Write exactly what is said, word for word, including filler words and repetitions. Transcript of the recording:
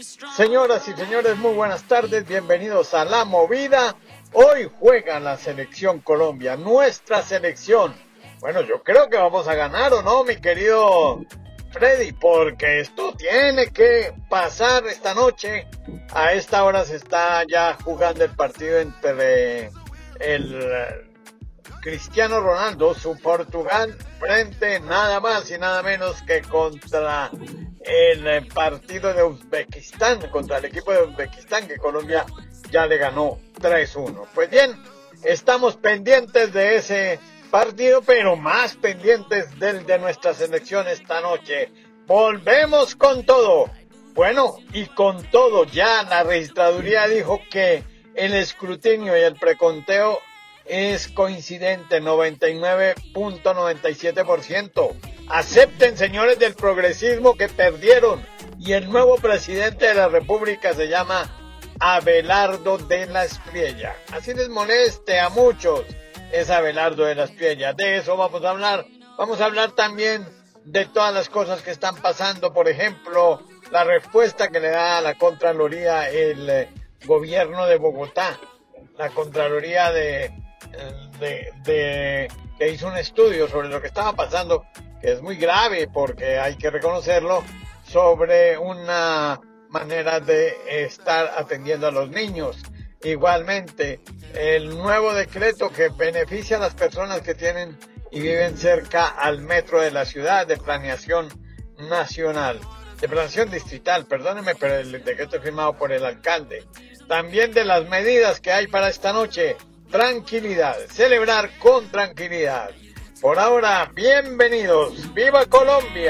Señoras y señores, muy buenas tardes, bienvenidos a La Movida. Hoy juega la selección Colombia, nuestra selección. Bueno, yo creo que vamos a ganar, ¿o no, mi querido Freddy? Porque esto tiene que pasar esta noche. A esta hora se está ya jugando el partido entre el Cristiano Ronaldo, su Portugal, frente nada más y nada menos que contra el partido de Uzbekistán, contra el equipo de Uzbekistán, que Colombia ya le ganó tres uno. Pues bien, estamos pendientes de ese partido, pero más pendientes del de nuestra selección esta noche. Volvemos con todo. Bueno, y con todo, ya la registraduría dijo que el escrutinio y el preconteo es coincidente, noventa y nueve punto noventa y siete por ciento. Acepten, señores del progresismo, que perdieron. Y el nuevo presidente de la República se llama Abelardo de la Espriella. Así les moleste a muchos, es Abelardo de la Espriella. De eso vamos a hablar. Vamos a hablar también de todas las cosas que están pasando. Por ejemplo, la respuesta que le da a la Contraloría el eh, gobierno de Bogotá. La Contraloría de... De, de que hizo un estudio sobre lo que estaba pasando, que es muy grave porque hay que reconocerlo, sobre una manera de estar atendiendo a los niños. Igualmente, el nuevo decreto que beneficia a las personas que tienen y viven cerca al metro de la ciudad, de planeación nacional, de planeación distrital, perdónenme, pero el decreto es firmado por el alcalde. También de las medidas que hay para esta noche. Tranquilidad, celebrar con tranquilidad. Por ahora, bienvenidos. ¡Viva Colombia!